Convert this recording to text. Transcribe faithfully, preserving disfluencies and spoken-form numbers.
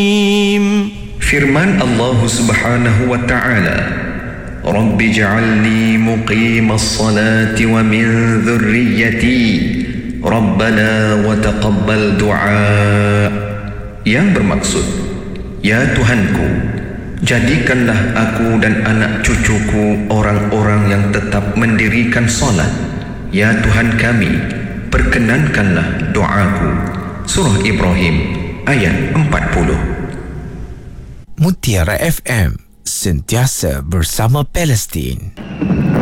Firman Allah Subhanahu wa ta'ala, Rabbi ja'alni muqimas salati wa min dhurriyyati Rabbana wa taqabbal du'a. Yang bermaksud, ya Tuhanku, jadikanlah aku dan anak cucuku orang-orang yang tetap mendirikan solat. Ya Tuhan kami, perkenankanlah doaku. Surah Ibrahim ayat empat puluh. Mutiara F M, sentiasa bersama Palestin.